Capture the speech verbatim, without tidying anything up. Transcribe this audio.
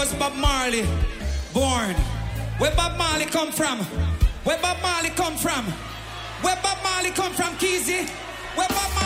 was Bob Marley born? Where Bob Marley come from? Where Bob Marley come from? Where Bob Marley come from, Keezy? Where Bob Marley